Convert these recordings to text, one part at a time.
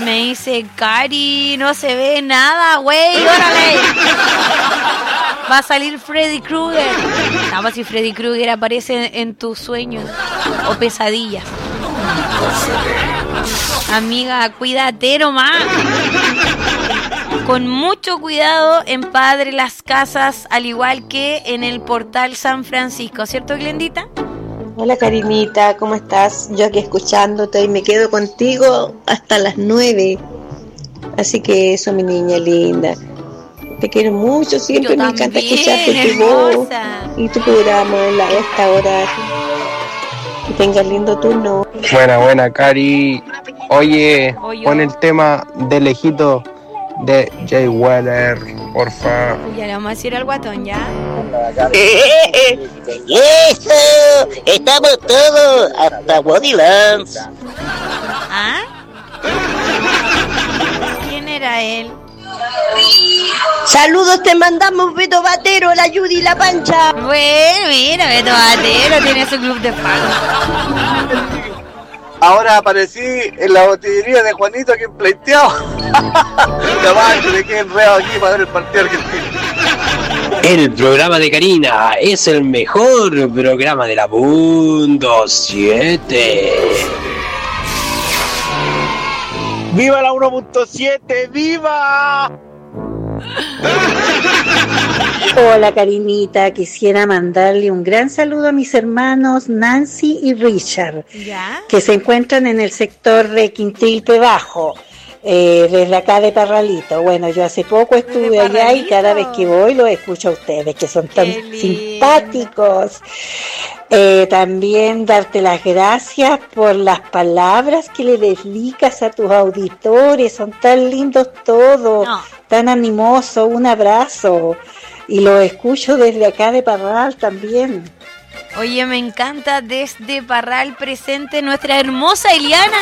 Me dice, Cari, no se ve nada, güey, órale. Va a salir Freddy Krueger. Nada más si Freddy Krueger aparece en tus sueños o pesadillas. Amiga, cuídate nomás. Con mucho cuidado en Padre Las Casas, al igual que en el Portal San Francisco, ¿cierto, Glendita? Hola, Karinita, ¿cómo estás? Yo aquí escuchándote y me quedo contigo hasta las 9. Así que eso, mi niña linda. Te quiero mucho, siempre me encanta escucharte tu voz y tu programa a esta hora. Que tengas lindo turno. Buena, Cari. Oye, pon el tema de lejito de Jay Weller, porfa. Ya le vamos a decir al guatón, ¿ya? ¡Eso! ¡Estamos todos! ¡Hasta Bodylands! ¿Ah? ¿Quién era él? Saludos, te mandamos Beto Batero, la Judy y la Pancha. Bueno, mira, Beto Batero tiene su club de fans. Ahora aparecí en la botillería de Juanito aquí en Pleiteado. Capaz que me quedé enredado aquí para ver el partido argentino. El programa de Karina es el mejor programa de la Mundo 7. ¡Viva la 1.7! ¡Viva! Hola, Karinita, quisiera mandarle un gran saludo a mis hermanos Nancy y Richard, ¿ya? Que se encuentran en el sector de Quintilpe Bajo, desde acá de Parralito. Bueno, yo hace poco estuve allá y cada vez que voy los escucho a ustedes, que son tan simpáticos. También darte las gracias por las palabras que le dedicas a tus auditores, son tan lindos todos, tan animosos. Un abrazo. Y lo escucho desde acá de Parral también. Oye, me encanta desde Parral presente nuestra hermosa Eliana.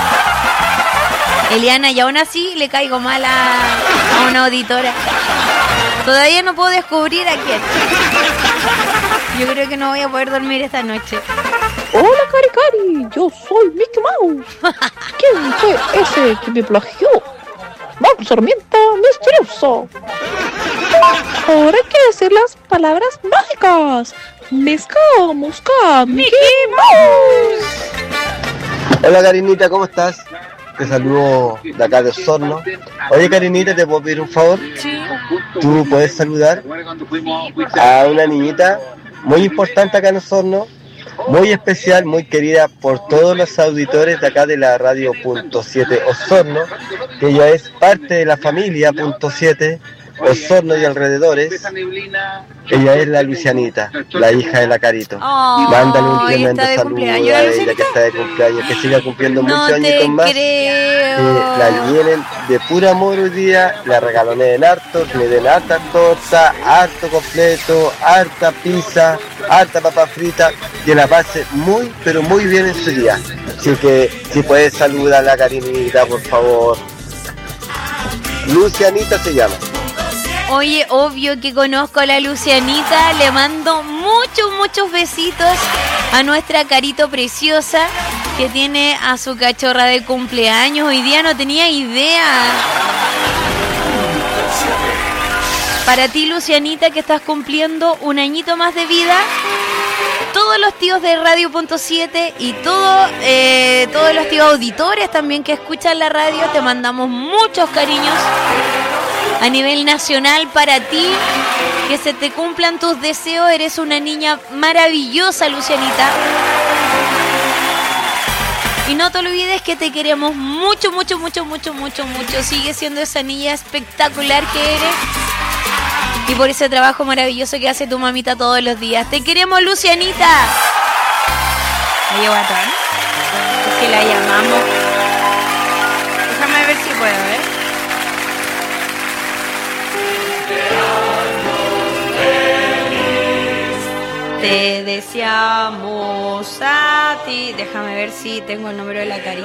Eliana, y aún así le caigo mal a una auditora. Todavía no puedo descubrir a quién. Yo creo que no voy a poder dormir esta noche. Hola, Cari, yo soy Mickey Mouse. ¿Quién fue ese que me plagió? Vamos, Sarmienta misterioso. Ahora hay que decir las palabras mágicas. Misca, musca, Mickey Mouse. Hola, Karinita, ¿cómo estás? Te saludo de acá de Osorno. Oye, Karinita, ¿te puedo pedir un favor? Sí. ¿Tú puedes saludar a una niñita muy importante acá en Osorno? Muy especial, muy querida por todos los auditores de acá de la radio .7 Osorno, que ella es parte de la familia .7 Osorno y alrededores. Ella es la Lucianita, la hija de la Carito. Mándale un tremendo saludo a ella que está de cumpleaños, que siga cumpliendo muchos años más. Que la llenen de puro amor hoy día, la regalonen harto, que le den harta torta, harto completo, harta pizza, harta papa frita, que la pase muy, pero muy bien en su día. Así que si puedes saludar a la Karinita, por favor. Lucianita se llama. Oye, obvio que conozco a la Lucianita. Le mando muchos besitos a nuestra Carito preciosa, que tiene a su cachorra de cumpleaños. Hoy día no tenía idea. Para ti, Lucianita, que estás cumpliendo un añito más de vida, todos los tíos de Radio .7 y todos los tíos auditores también que escuchan la radio, te mandamos muchos cariños a nivel nacional para ti. Que se te cumplan tus deseos. Eres una niña maravillosa, Lucianita. Y no te olvides que te queremos mucho. Sigue siendo esa niña espectacular que eres. Y por ese trabajo maravilloso que hace tu mamita todos los días. Te queremos, Lucianita. Oye, guatón, es que la llamamos. Déjame ver si puedo, ¿eh? Te deseamos a ti. Déjame ver si tengo el número de la Cari.